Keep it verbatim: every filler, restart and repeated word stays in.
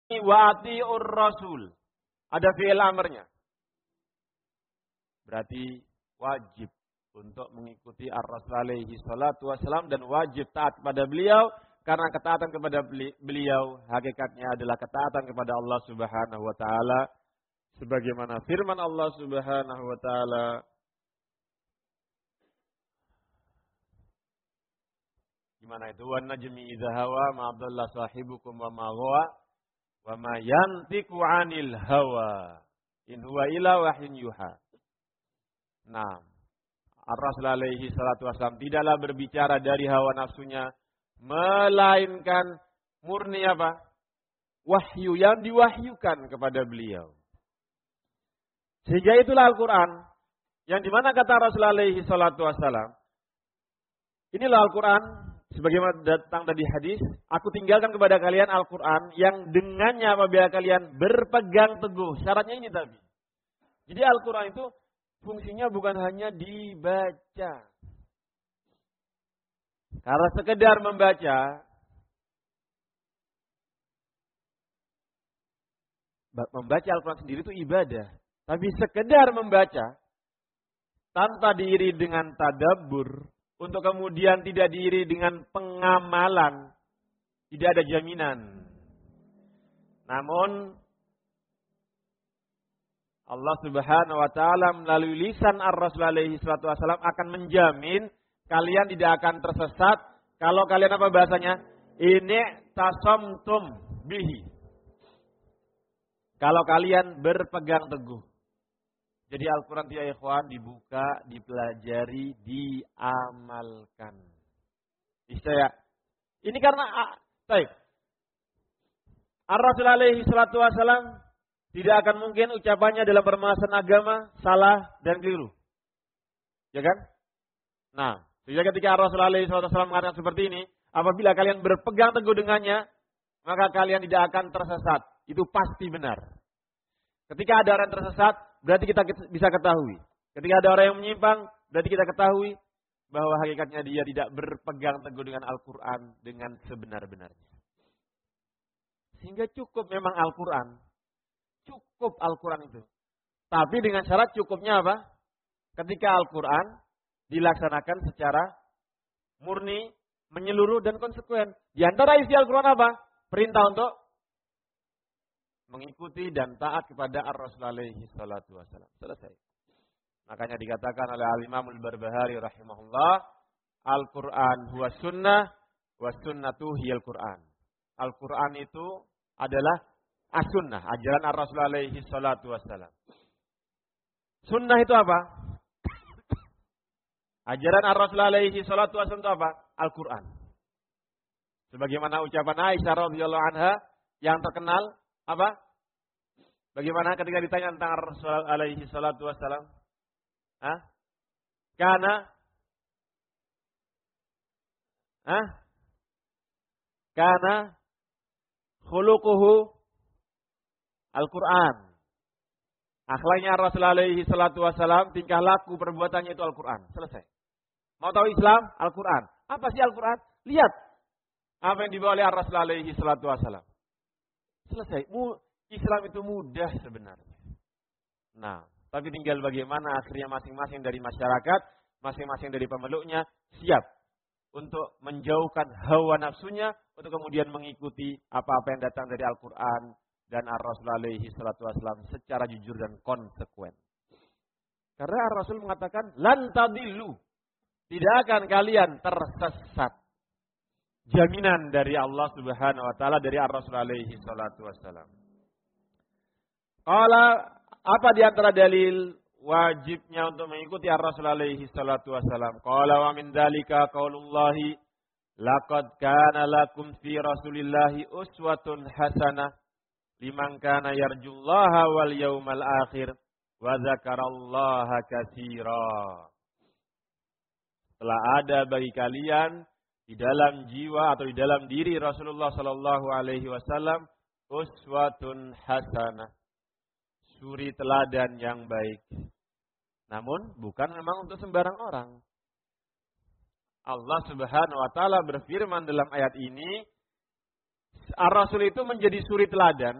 wa ati'ur rasul. Ada fi'il amarnya. Berarti wajib untuk mengikuti ar-rasul alaihi salatu wassalam dan wajib taat kepada beliau. Karena ketaatan kepada beliau hakikatnya adalah ketaatan kepada Allah Subhanahu wa taala. Sebagaimana firman Allah Subhanahu wa taala, gimana itu? Wan najmi idza hawa ma dhalla sahibukum wa ma ghawa wa ma yantiqu 'anil hawa in huwa illa wahyun yuha. Nah, Ar-Rasul alaihi salatu wasallam tidaklah berbicara dari hawa nafsunya, melainkan murni apa? Wahyu yang diwahyukan kepada beliau. Sehingga itulah Al-Quran yang dimana kata Rasul alaihi salatu wasallam, inilah Al-Quran sebagaimana datang tadi hadis, aku tinggalkan kepada kalian Al-Quran yang dengannya apabila kalian berpegang teguh. Syaratnya ini tadi. Jadi Al-Quran itu fungsinya bukan hanya dibaca. Karena sekedar membaca, membaca Al-Quran sendiri itu ibadah. Tapi sekedar membaca, tanpa diiri dengan tadabbur, untuk kemudian tidak diiri dengan pengamalan, tidak ada jaminan. Namun, Allah Subhanahu wa taala melalui lisan Ar-Rasul alaihi salatu wasallam akan menjamin kalian tidak akan tersesat kalau kalian apa bahasanya? Ini tasamtum bihi. Kalau kalian berpegang teguh. Jadi Al-Quran ya ikhwan dibuka, dipelajari, diamalkan. Bisa ya? Ini karena baik. Ar-Rasul alaihi salatu wasallam tidak akan mungkin ucapannya dalam permasalahan agama salah dan keliru. Ya kan? Nah, sehingga ketika Rasul alaihi salatu wasallam mengatakan seperti ini, apabila kalian berpegang teguh dengannya, maka kalian tidak akan tersesat. Itu pasti benar. Ketika ada orang tersesat, berarti kita bisa ketahui. Ketika ada orang yang menyimpang, berarti kita ketahui bahwa hakikatnya dia tidak berpegang teguh dengan Al-Quran dengan sebenar-benarnya. Sehingga cukup memang Al-Quran. Cukup Al-Quran itu. Tapi dengan syarat cukupnya apa? Ketika Al-Quran dilaksanakan secara murni, menyeluruh dan konsekuen. Di antara isi Al-Quran apa? Perintah untuk mengikuti dan taat kepada Ar-Rasul alaihi salatu wassalam. Selesai. Makanya dikatakan oleh Al-Imam Al-Barbahari rahimahullah, Al-Quran huwa sunnah, wa sunnatu hiyal Quran. Al-Quran itu adalah as-sunnah, ajaran Ar-Rasul alaihi salatu wassalam. Sunnah itu apa? Ajaran Ar-Rasul alaihi salatu wassalam itu apa? Al-Quran. Sebagaimana ucapan Aisyah radhiyallahu anha yang terkenal, apa? Bagaimana ketika ditanya tentang Ar-Rasul alaihi salatu wassalam? Hah? Karena Hah? Karena khuluquhu Al-Quran. Akhlaknya Rasul alaihi salatu wassalam, tingkah laku perbuatannya itu Al-Quran. Selesai. Mau tahu Islam? Al-Quran. Apa sih Al-Quran? Lihat apa yang dibawa oleh Rasul alaihi salatu wassalam. Selesai. Islam itu mudah sebenarnya. Nah, tapi tinggal bagaimana akhirnya masing-masing dari masyarakat, masing-masing dari pemeluknya siap untuk menjauhkan hawa nafsunya, untuk kemudian mengikuti apa-apa yang datang dari Al-Quran dan Ar-Rasul alaihi salatu wassalam secara jujur dan konsekuen. Karena Ar-Rasul mengatakan, lan tadillu, tidak akan kalian tersesat. Jaminan dari Allah Subhanahu wa taala, dari Ar-Rasul alaihi salatu wassalam. Qala, apa di antara dalil wajibnya untuk mengikuti Ar-Rasul alaihi salatu wassalam? Qala wa min dzalika qaulullahi laqad kana lakum fi Rasulillahi uswatun hasanah liman kana yarjullaha wal yawmal akhir wa dzakarallaha katsira. Telah ada bagi kalian di dalam jiwa atau di dalam diri Rasulullah sallallahu alaihi wasallam uswatun hasanah, suri teladan yang baik. Namun bukan memang untuk sembarang orang. Allah Subhanahu wa taala berfirman dalam ayat ini, Ar-Rasul itu menjadi suri teladan